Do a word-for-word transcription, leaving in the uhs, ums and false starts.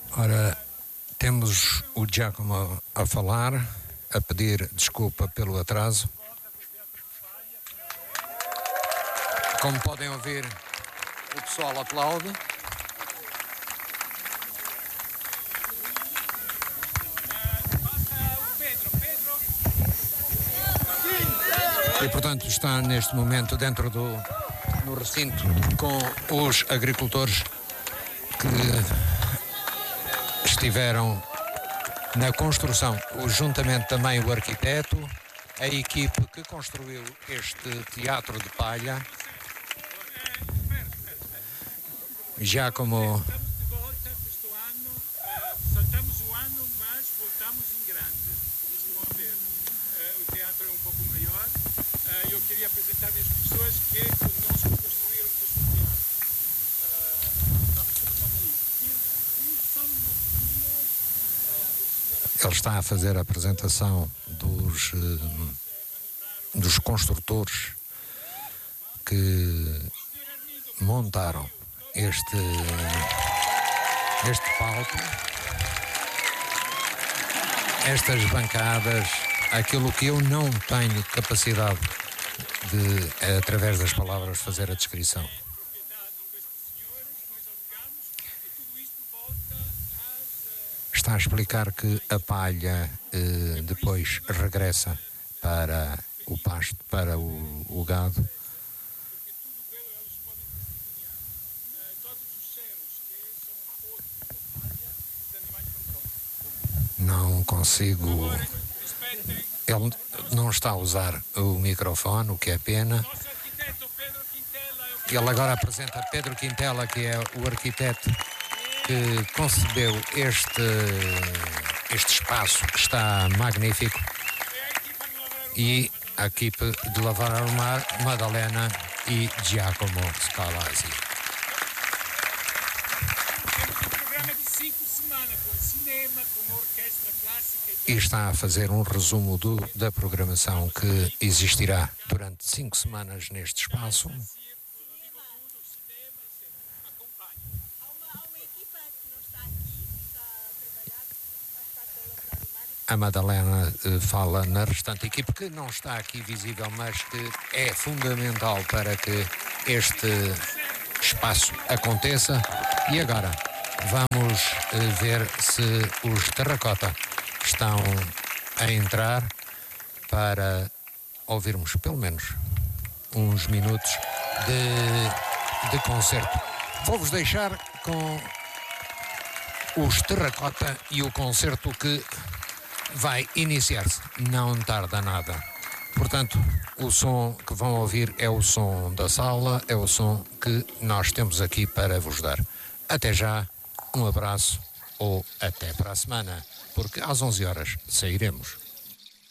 Ora, temos o Giacomo a falar, a pedir desculpa pelo atraso. Como podem ouvir, o pessoal aplaude. E, portanto, está neste momento dentro do no recinto com os agricultores que estiveram na construção, juntamente também o arquiteto, a equipe que construiu este teatro de palha. Já como saltamos o ano, mas voltamos em grande. Isto vão ver. Uh, o teatro é um pouco maior. Uh, eu queria apresentar-lhe as pessoas que conosco construíram este teatro. Ele está a fazer a apresentação dos, dos construtores que montaram este, este palco, estas bancadas, aquilo que eu não tenho capacidade de, através das palavras, fazer a descrição. Está a explicar que a palha eh, depois regressa para o pasto, para o, o gado. Não consigo. Ele não está a usar o microfone, o que é pena. Ele agora apresenta Pedro Quintela, que é o arquiteto que concebeu este, este espaço que está magnífico, e a equipe de Lavar ao Mar, Madalena e Giacomo Scalasi. E está a fazer um resumo do, da programação que existirá durante cinco semanas neste espaço. A Madalena uh, fala na restante equipe que não está aqui visível, mas que é fundamental para que este espaço aconteça. E agora vamos uh, ver se os Terracota estão a entrar para ouvirmos pelo menos uns minutos de, de concerto. Vou-vos deixar com os Terracota e o concerto que vai iniciar-se, não tarda nada. Portanto, o som que vão ouvir é o som da sala, é o som que nós temos aqui para vos dar. Até já, um abraço ou até para a semana, porque às onze horas sairemos.